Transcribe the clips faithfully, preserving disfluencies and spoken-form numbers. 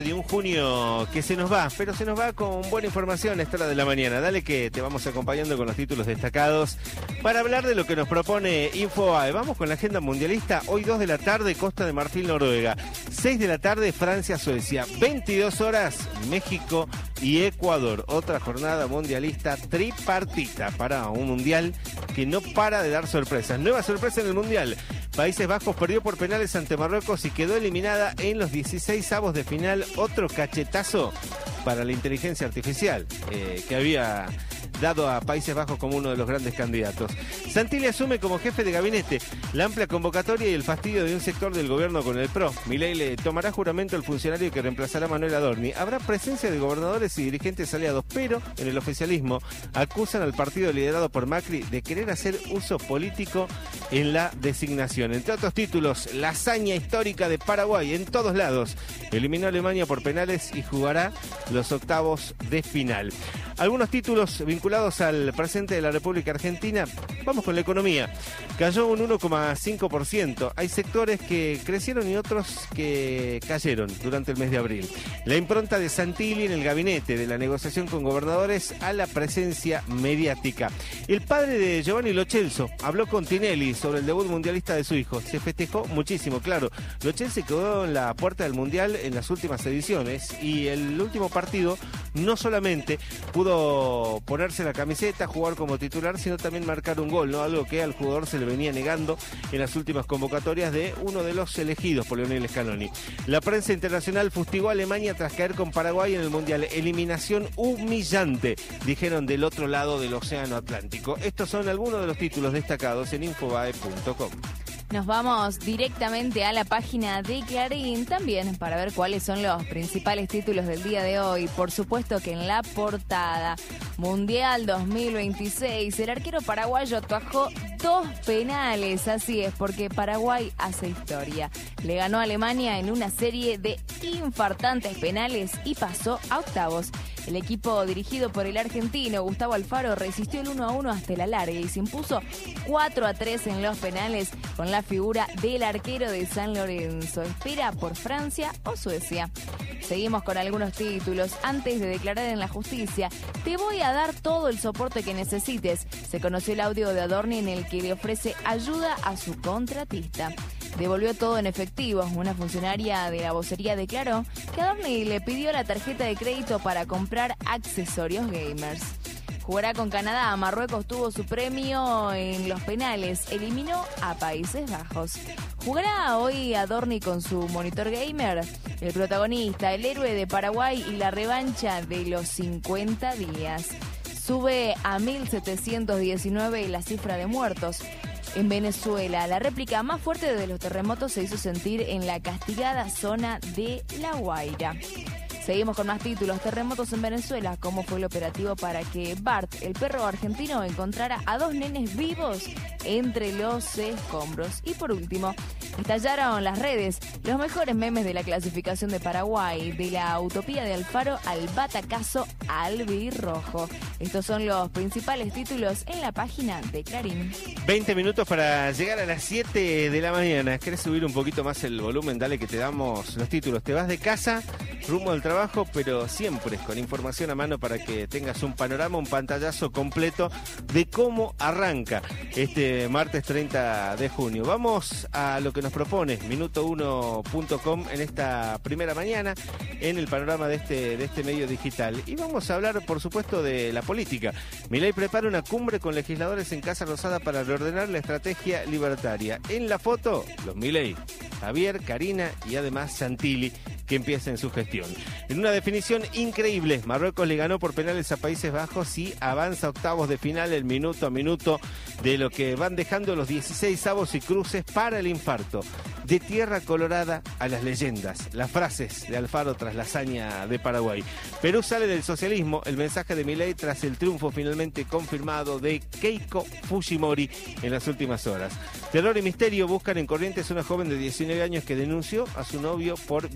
De un junio que se nos va, pero se nos va con buena información a esta hora de la mañana. Dale que te vamos acompañando con los títulos destacados para hablar de lo que nos propone Infobae. Vamos con la agenda mundialista. Hoy dos de la tarde, Costa de Marfil, Noruega. seis de la tarde, Francia, Suecia. veintidós horas, México y Ecuador. Otra jornada mundialista tripartita para un mundial que no para de dar sorpresas. Nueva sorpresa en el mundial. Países Bajos perdió por penales ante Marruecos y quedó eliminada en los dieciséis avos de final. Otro cachetazo para la inteligencia artificial eh, que había dado a Países Bajos como uno de los grandes candidatos. Santilli asume como jefe de gabinete la amplia convocatoria y el fastidio de un sector del gobierno con el P R O. Milei le tomará juramento al funcionario que reemplazará a Manuel Adorni. Habrá presencia de gobernadores y dirigentes aliados, pero en el oficialismo acusan al partido liderado por Macri de querer hacer uso político en la designación. Entre otros títulos, la hazaña histórica de Paraguay en todos lados. Eliminó a Alemania por penales y jugará los octavos de final. Algunos títulos vinculados al presente de la República Argentina. Vamos con la economía. Cayó un uno coma cinco por ciento. Hay sectores que crecieron y otros que cayeron durante el mes de abril. La impronta de Santilli en el gabinete de la negociación con gobernadores a la presencia mediática. El padre de Giovanni Lo Celso habló con Tinelli sobre el debut mundialista de su hijo. Se festejó muchísimo, claro. Lo Celso quedó en la puerta del mundial en las últimas ediciones y el último partido no solamente pudo ponerse la camiseta, jugar como titular, sino también marcar un gol, ¿no? Algo que al jugador se le venía negando en las últimas convocatorias de uno de los elegidos por Lionel Scaloni. La prensa internacional fustigó a Alemania tras caer con Paraguay en el Mundial. Eliminación humillante, dijeron del otro lado del Océano Atlántico. Estos son algunos de los títulos destacados en infobae punto com. Nos vamos directamente a la página de Clarín también para ver cuáles son los principales títulos del día de hoy. Por supuesto que en la portada, Mundial dos mil veintiséis, el arquero paraguayo atajó dos penales. Así es, porque Paraguay hace historia. Le ganó a Alemania en una serie de infartantes penales y pasó a octavos. El equipo dirigido por el argentino Gustavo Alfaro resistió el uno a uno hasta el alargue y se impuso cuatro a tres en los penales con la figura del arquero de San Lorenzo. Espera por Francia o Suecia. Seguimos con algunos títulos. Antes de declarar en la justicia, te voy a dar todo el soporte que necesites. Se conoció el audio de Adorni en el que le ofrece ayuda a su contratista. Devolvió todo en efectivo. Una funcionaria de la vocería declaró que Adorni le pidió la tarjeta de crédito para comprar accesorios gamers. Jugará con Canadá. Marruecos tuvo su premio en los penales. Eliminó a Países Bajos. ¿Jugará hoy Adorni con su monitor gamer? El protagonista, el héroe de Paraguay y la revancha de los cincuenta días. Sube a mil setecientos diecinueve la cifra de muertos. En Venezuela, la réplica más fuerte de los terremotos se hizo sentir en la castigada zona de La Guaira. Seguimos con más títulos. Terremotos en Venezuela. ¿Cómo fue el operativo para que Bart, el perro argentino, encontrara a dos nenes vivos entre los escombros? Y por último, estallaron las redes los mejores memes de la clasificación de Paraguay, de la utopía de Alfaro al batacazo albirrojo. Estos son los principales títulos en la página de Clarín. veinte minutos para llegar a las siete de la mañana. ¿Querés subir un poquito más el volumen? Dale que te damos los títulos. Te vas de casa, rumbo al trabajo, pero siempre con información a mano para que tengas un panorama, un pantallazo completo de cómo arranca este martes treinta de junio. Vamos a lo que nos propone minuto uno punto com en esta primera mañana en el panorama de este, de este medio digital. Y vamos a hablar, por supuesto, de la política. Milei prepara una cumbre con legisladores en Casa Rosada para reordenar la estrategia libertaria. En la foto, los Milei, Javier, Karina y además Santilli, que empieza en su gestión. En una definición increíble, Marruecos le ganó por penales a Países Bajos y avanza a octavos de final el minuto a minuto de lo que van dejando los dieciséis avos y cruces para el infarto. De tierra colorada a las leyendas, las frases de Alfaro tras la hazaña de Paraguay. Perú sale del socialismo, el mensaje de Milei tras el triunfo finalmente confirmado de Keiko Fujimori en las últimas horas. Terror y misterio buscan en Corrientes una joven de diecinueve años que denunció a su novio por violencia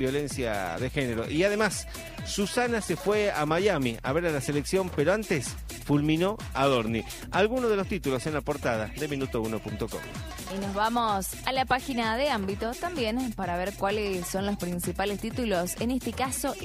violencia de género. Y además, Susana se fue a Miami a ver a la selección, pero antes fulminó a Dorni. Algunos de los títulos en la portada de minuto uno punto com. Y nos vamos a la página de Ámbito también para ver cuáles son los principales títulos, en este caso